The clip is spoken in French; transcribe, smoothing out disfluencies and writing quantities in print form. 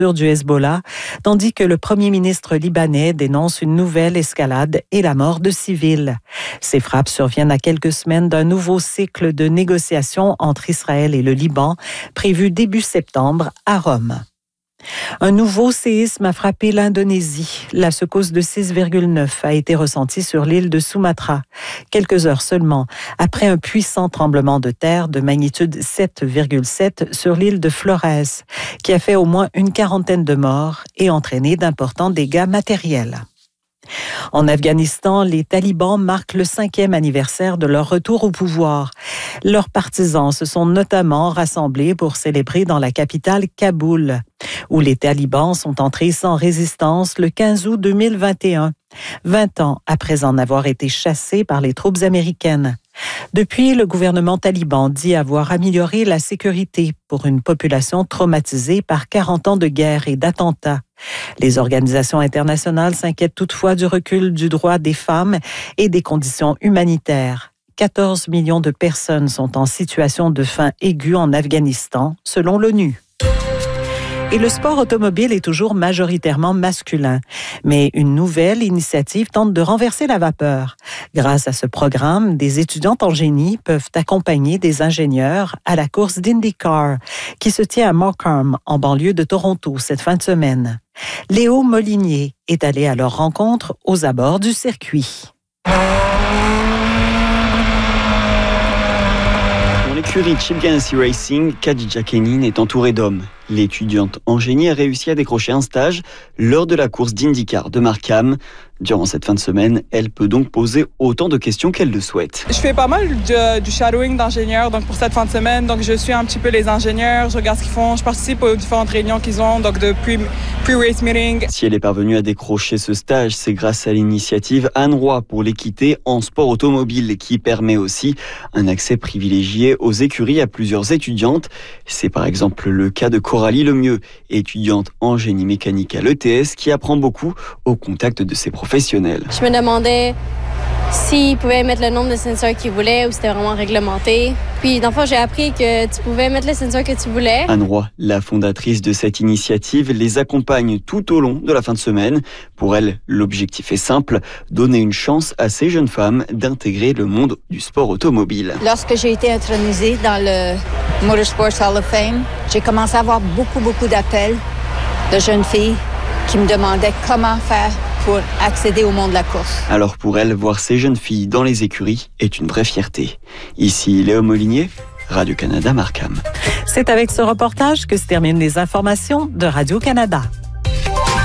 du Hezbollah, tandis que le premier ministre libanais dénonce une nouvelle escalade et la mort de civils. Ces frappes surviennent à quelques semaines d'un nouveau cycle de négociations entre Israël et le Liban, prévu début septembre à Rome. Un nouveau séisme a frappé l'Indonésie. La secousse de 6,9 a été ressentie sur l'île de Sumatra, quelques heures seulement après un puissant tremblement de terre de magnitude 7,7 sur l'île de Flores, qui a fait au moins une quarantaine de morts et entraîné d'importants dégâts matériels. En Afghanistan, les talibans marquent le 5e anniversaire de leur retour au pouvoir. Leurs partisans se sont notamment rassemblés pour célébrer dans la capitale Kaboul, où les talibans sont entrés sans résistance le 15 août 2021, 20 ans après en avoir été chassés par les troupes américaines. Depuis, le gouvernement taliban dit avoir amélioré la sécurité pour une population traumatisée par 40 ans de guerre et d'attentats. Les organisations internationales s'inquiètent toutefois du recul du droit des femmes et des conditions humanitaires. 14 millions de personnes sont en situation de faim aiguë en Afghanistan, selon l'ONU. Et le sport automobile est toujours majoritairement masculin. Mais une nouvelle initiative tente de renverser la vapeur. Grâce à ce programme, des étudiantes en génie peuvent accompagner des ingénieurs à la course d'IndyCar, qui se tient à Markham, en banlieue de Toronto, cette fin de semaine. Léo Molinier est allé à leur rencontre aux abords du circuit. Dans l'écurie Chip Ganassi Racing, Khadija Kenin est entourée d'hommes. L'étudiante en génie a réussi à décrocher un stage lors de la course d'IndyCar de Markham. Durant cette fin de semaine, elle peut donc poser autant de questions qu'elle le souhaite. Je fais pas mal du shadowing d'ingénieurs donc pour cette fin de semaine. Donc je suis un petit peu les ingénieurs, je regarde ce qu'ils font, je participe aux différentes réunions qu'ils ont, donc de pre-race meeting. Si elle est parvenue à décrocher ce stage, c'est grâce à l'initiative Anne Roy pour l'équité en sport automobile qui permet aussi un accès privilégié aux écuries à plusieurs étudiantes. C'est par exemple le cas de Coralie Lemieux, étudiante en génie mécanique à l'ETS qui apprend beaucoup au contact de ses professionnels. Je me demandais s'ils pouvaient mettre le nombre de sensors qu'ils voulaient ou c'était vraiment réglementé. Puis, dans le fond, j'ai appris que tu pouvais mettre les sensors que tu voulais. Anne Roy, la fondatrice de cette initiative, les accompagne tout au long de la fin de semaine. Pour elle, l'objectif est simple, donner une chance à ces jeunes femmes d'intégrer le monde du sport automobile. Lorsque j'ai été intronisée dans le Motorsports Hall of Fame, j'ai commencé à avoir beaucoup d'appels de jeunes filles qui me demandaient comment faire pour accéder au monde de la course. Alors pour elle, voir ces jeunes filles dans les écuries est une vraie fierté. Ici Léo Molinier, Radio-Canada Markham. C'est avec ce reportage que se terminent les informations de Radio-Canada.